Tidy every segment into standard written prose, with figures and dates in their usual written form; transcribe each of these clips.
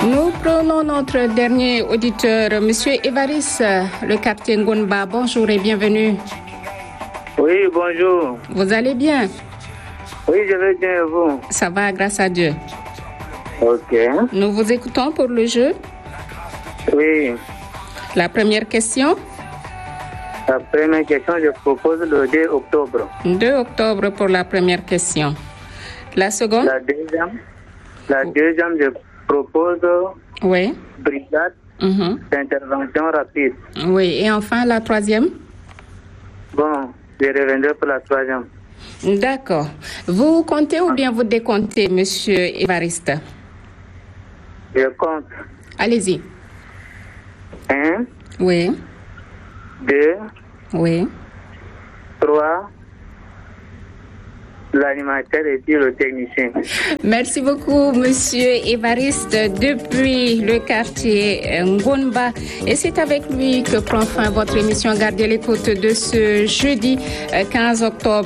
Nous prenons notre dernier auditeur, Monsieur Évariste, le quartier Ngonba. Bonjour et bienvenue. Oui, bonjour. Vous allez bien? Oui, je vais bien et vous? Ça va, grâce à Dieu. Ok. Nous vous écoutons pour le jeu. Oui. La première question. La première question, je propose le 2 octobre. 2 octobre pour la première question. La seconde? La deuxième, je propose oui. Brigade d'intervention rapide. Oui, et enfin la troisième? Bon, je reviendrai pour la troisième. D'accord. Vous comptez ou bien vous décomptez, Monsieur Évariste? Je compte. Allez-y. 1. Oui. 2. Oui. 3. L'animateur et puis le technicien. Merci beaucoup, Monsieur Évariste, depuis le quartier Ngonba. Et c'est avec lui que prend fin votre émission Gardez l'écoute de ce jeudi 15 octobre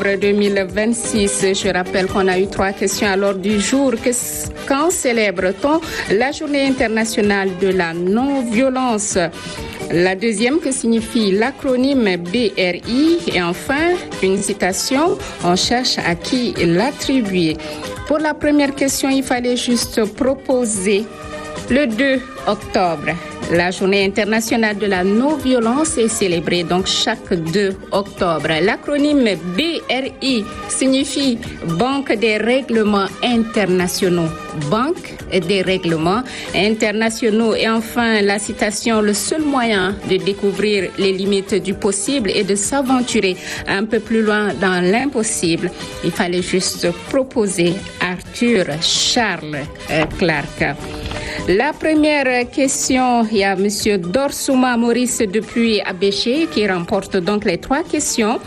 2026. Je rappelle qu'on a eu 3 questions à l'ordre du jour. Quand célèbre-t-on la Journée internationale de la non-violence? La deuxième, que signifie l'acronyme BRI? Et enfin, une citation, on cherche à qui l'attribuer. Pour la première question, il fallait juste proposer le 2 octobre. La Journée internationale de la non-violence est célébrée donc chaque 2 octobre. L'acronyme BRI signifie Banque des règlements internationaux. Banque des règlements internationaux. Et enfin, la citation, le seul moyen de découvrir les limites du possible et de s'aventurer un peu plus loin dans l'impossible. Il fallait juste proposer Arthur Charles Clarke. La première question, il y a M. Dorsouma Maurice depuis Abéché qui remporte donc les 3 questions.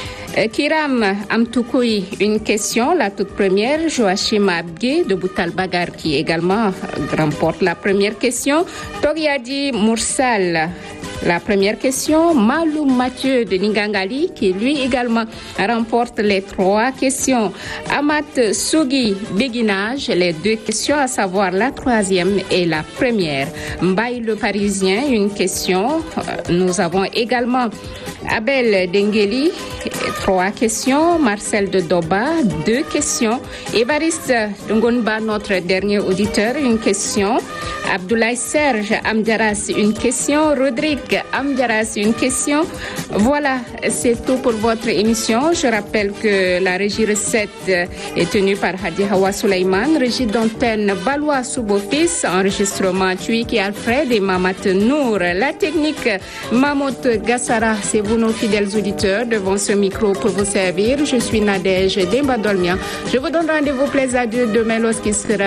Kiram Amtoukoui, une question, la toute première. Joachim Abgué de Boutal Bagar qui également remporte la première question. Toriadi Moursal, la première question. Maloum Mathieu de Ningangali qui lui également remporte les 3 questions. Amat Sougui Béguinage, les 2 questions, à savoir la 3e et la première. Mbaye le Parisien, une question. Nous avons également Abel Dengeli, 3 questions. Marcel de Doba, 2 questions. Évariste Ngonba, notre dernier auditeur, une question. Abdoulaye Serge Amdiaras, une question. Rodrigue Amdiaras, une question. Voilà, c'est tout pour votre émission. Je rappelle que la régie recette est tenue par Hadi Hawa Suleiman, régie d'antenne Balois Soubofis, enregistrement Tuiki Alfred et Mamat Nour. La technique Mamout Gassara, c'est vous nos fidèles auditeurs devant ce micro pour vous servir. Je suis Nadège Demba Dolmian. Je vous donne rendez-vous plaisir demain lorsqu'il sera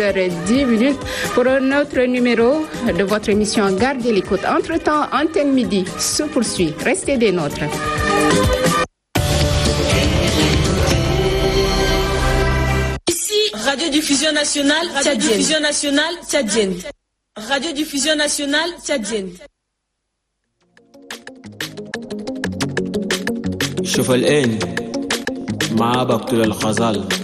12h10 pour un autre numéro de votre émission Gardez l'écoute. Entre-temps, Antenne Midi se poursuit. Restez des nôtres. Ici, Radiodiffusion nationale tchadienne. Radiodiffusion nationale tchadienne. شوف العين مع بقتل الخزال